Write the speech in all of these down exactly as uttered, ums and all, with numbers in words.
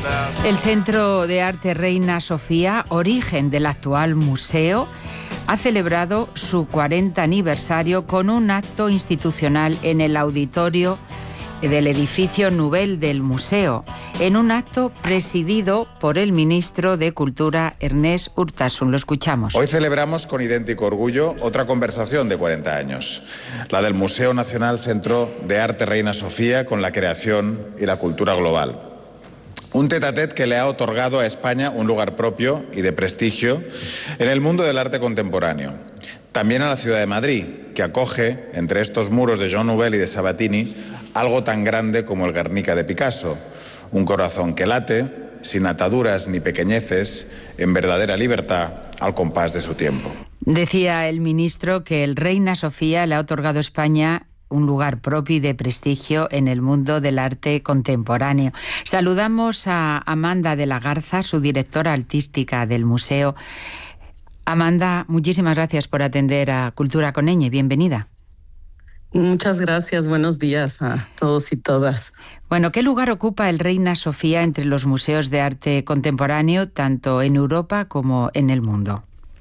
El Centro de Arte Reina Sofía, origen del actual museo, ha celebrado su cuarenta aniversario con un acto institucional en el auditorio del edificio Nubel del museo, en un acto presidido por el ministro de Cultura, Ernest Urtasun. Lo escuchamos. Hoy celebramos con idéntico orgullo otra conversación de cuarenta años, la del Museo Nacional Centro de Arte Reina Sofía con la creación y la cultura global. Un tete-a-tete que le ha otorgado a España un lugar propio y de prestigio en el mundo del arte contemporáneo. También a la ciudad de Madrid, que acoge, entre estos muros de Jean Nouvel y de Sabatini, algo tan grande como el Guernica de Picasso, un corazón que late, sin ataduras ni pequeñeces, en verdadera libertad, al compás de su tiempo. Decía el ministro que el Reina Sofía le ha otorgado a España un lugar propio y de prestigio en el mundo del arte contemporáneo. Saludamos a Amanda de la Garza, su directora artística del museo. Amanda, muchísimas gracias por atender a Cultura con Ñ. Bienvenida. Muchas gracias, buenos días a todos y todas. Bueno, ¿qué lugar ocupa el Reina Sofía entre los museos de arte contemporáneo, tanto en Europa como en el mundo?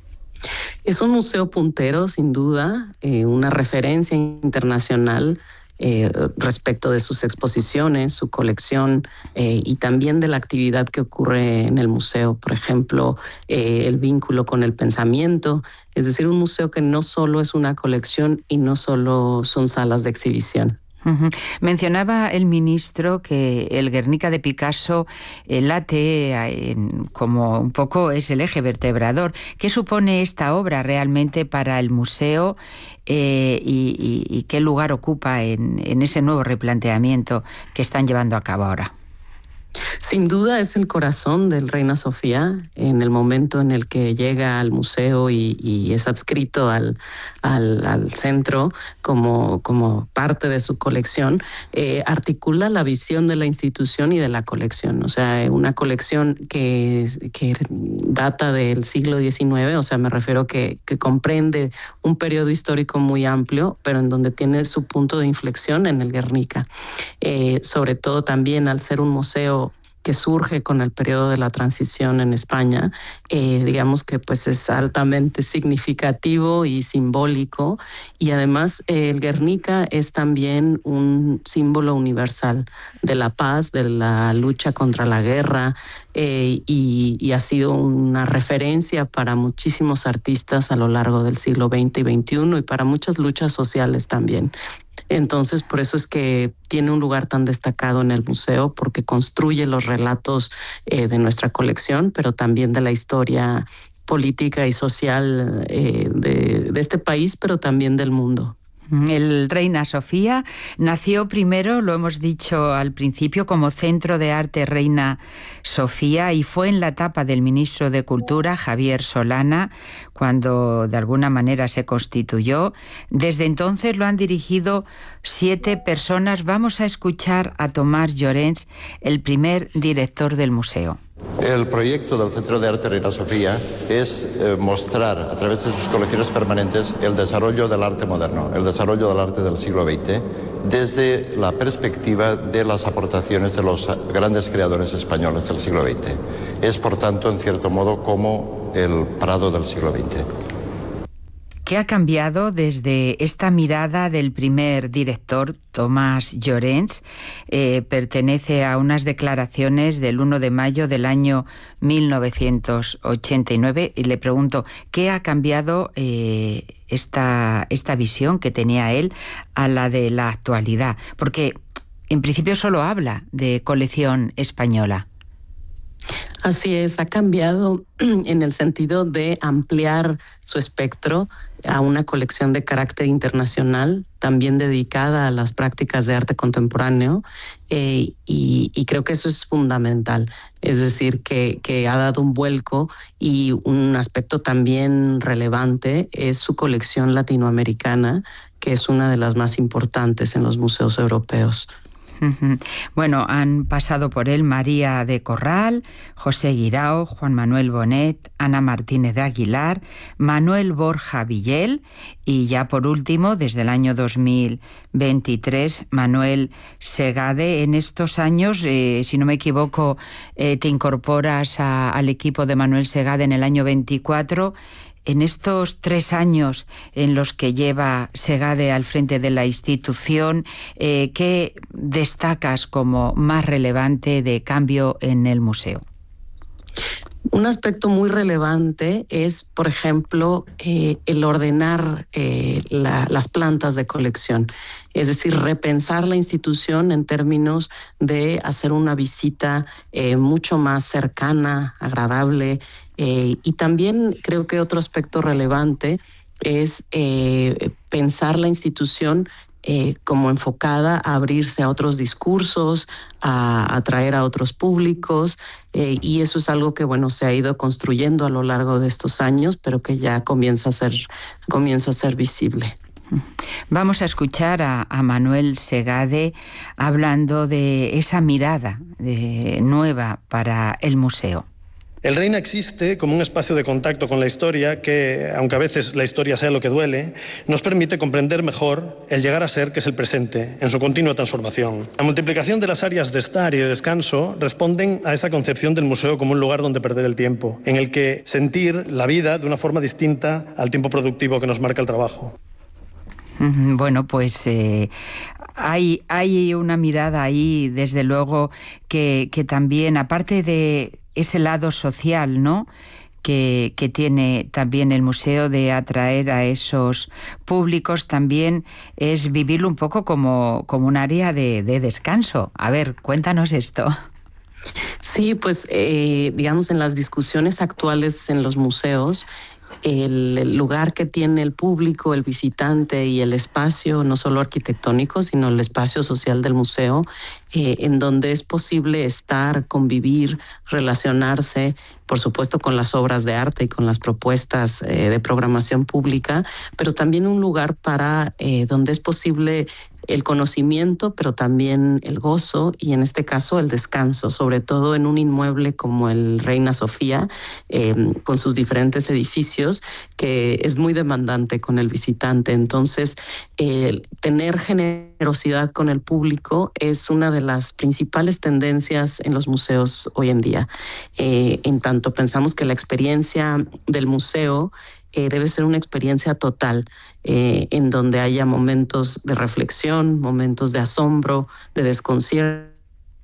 Es un museo puntero, sin duda, eh, una referencia internacional eh, respecto de sus exposiciones, su colección eh, y también de la actividad que ocurre en el museo. Por ejemplo, eh, el vínculo con el pensamiento, es decir, un museo que no solo es una colección y no solo son salas de exhibición. Uh-huh. Mencionaba el ministro que el Guernica de Picasso eh, late eh, como un poco es el eje vertebrador. ¿Qué supone esta obra realmente para el museo eh, y, y, y qué lugar ocupa en, en ese nuevo replanteamiento que están llevando a cabo ahora? Sin duda es el corazón del Reina Sofía en el momento en el que llega al museo y, y es adscrito al, al, al centro como, como parte de su colección, eh, articula la visión de la institución y de la colección. O sea, una colección que, que data del siglo diecinueve, o sea, me refiero que, que comprende un periodo histórico muy amplio, pero en donde tiene su punto de inflexión en el Guernica. Eh, sobre todo también al ser un museo que surge con el periodo de la transición en España, eh, digamos que pues es altamente significativo y simbólico, y además eh, el Guernica es también un símbolo universal de la paz, de la lucha contra la guerra, eh, y, y ha sido una referencia para muchísimos artistas a lo largo del siglo veinte y veintiuno y para muchas luchas sociales también. Entonces, por eso es que tiene un lugar tan destacado en el museo, porque construye los relatos eh, de nuestra colección, pero también de la historia política y social eh, de, de este país, pero también del mundo. El Reina Sofía nació primero, lo hemos dicho al principio, como Centro de Arte Reina Sofía, y fue en la etapa del ministro de Cultura, Javier Solana, cuando de alguna manera se constituyó. Desde entonces lo han dirigido siete personas. Vamos a escuchar a Tomás Llorens, el primer director del museo. El proyecto del Centro de Arte Reina Sofía es eh, mostrar a través de sus colecciones permanentes el desarrollo del arte moderno, el desarrollo del arte del siglo veinte, desde la perspectiva de las aportaciones de los grandes creadores españoles del siglo veinte. Es, por tanto, en cierto modo, como el Prado del siglo veinte. ¿Qué ha cambiado desde esta mirada del primer director, Tomás Llorens? Eh, pertenece a unas declaraciones del uno de mayo del año mil novecientos ochenta y nueve y le pregunto, ¿qué ha cambiado eh, esta, esta visión que tenía él a la de la actualidad? Porque en principio solo habla de colección española. Así es, ha cambiado en el sentido de ampliar su espectro a una colección de carácter internacional, también dedicada a las prácticas de arte contemporáneo, eh, y, y creo que eso es fundamental. Es decir, que, que ha dado un vuelco, y un aspecto también relevante es su colección latinoamericana, que es una de las más importantes en los museos europeos. Bueno, han pasado por él María de Corral, José Guirao, Juan Manuel Bonet, Ana Martínez de Aguilar, Manuel Borja Villel y ya por último, desde el año dos mil veintitrés, Manuel Segade. En estos años, eh, si no me equivoco, eh, te incorporas a, al equipo de Manuel Segade en el año veinticuatro. En estos tres años en los que lleva Segade al frente de la institución, eh, ¿qué destacas como más relevante de cambio en el museo? Un aspecto muy relevante es, por ejemplo, eh, el ordenar eh, la, las plantas de colección. Es decir, repensar la institución en términos de hacer una visita eh, mucho más cercana, agradable. Eh, y también creo que otro aspecto relevante es eh, pensar la institución Eh, como enfocada a abrirse a otros discursos, a atraer a otros públicos, eh, y eso es algo que, bueno, se ha ido construyendo a lo largo de estos años, pero que ya comienza a ser, comienza a ser visible. Vamos a escuchar a, a Manuel Segade hablando de esa mirada de, nueva para el museo. El Reina existe como un espacio de contacto con la historia que, aunque a veces la historia sea lo que duele, nos permite comprender mejor el llegar a ser, que es el presente, en su continua transformación. La multiplicación de las áreas de estar y de descanso responden a esa concepción del museo como un lugar donde perder el tiempo, en el que sentir la vida de una forma distinta al tiempo productivo que nos marca el trabajo. Bueno, pues eh, hay, hay una mirada ahí, desde luego, que, que también, aparte de ese lado social, ¿no?, que, que tiene también el museo de atraer a esos públicos, también es vivirlo un poco como, como un área de, de descanso. A ver, cuéntanos esto. Sí, pues eh, digamos, en las discusiones actuales en los museos, El, el lugar que tiene el público, el visitante y el espacio, no solo arquitectónico, sino el espacio social del museo, eh, en donde es posible estar, convivir, relacionarse, por supuesto con las obras de arte y con las propuestas eh, de programación pública, pero también un lugar para eh, donde es posible el conocimiento, pero también el gozo y, en este caso, el descanso, sobre todo en un inmueble como el Reina Sofía, eh, con sus diferentes edificios, que es muy demandante con el visitante. Entonces, eh, tener generosidad con el público es una de las principales tendencias en los museos hoy en día. Eh, en tanto pensamos que la experiencia del museo Eh, debe ser una experiencia total, eh, en donde haya momentos de reflexión, momentos de asombro, de desconcierto.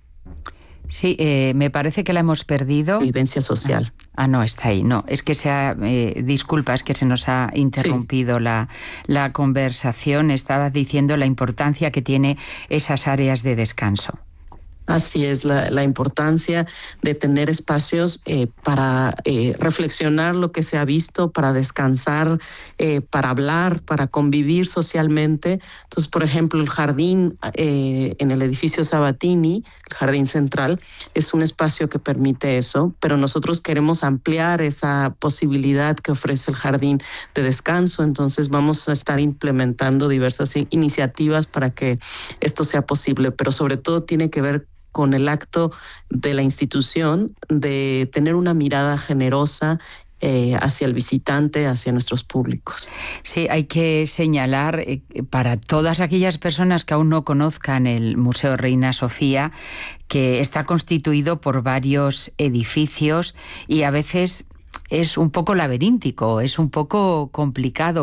Sí, eh, me parece que la hemos perdido. Vivencia social. Ah, ah no, está ahí. No, es que se ha, eh, disculpa, es que se nos ha interrumpido sí. la, la conversación. Estabas diciendo la importancia que tiene esas áreas de descanso. Así es, la, la importancia de tener espacios eh, para eh, reflexionar lo que se ha visto, para descansar, eh, para hablar, para convivir socialmente. Entonces, por ejemplo, el jardín eh, en el edificio Sabatini, el jardín central, es un espacio que permite eso, pero nosotros queremos ampliar esa posibilidad que ofrece el jardín de descanso. Entonces, vamos a estar implementando diversas iniciativas para que esto sea posible, pero sobre todo tiene que ver con el acto de la institución de tener una mirada generosa eh, hacia el visitante, hacia nuestros públicos. Sí, hay que señalar eh, para todas aquellas personas que aún no conozcan el Museo Reina Sofía, que está constituido por varios edificios y a veces es un poco laberíntico, es un poco complicado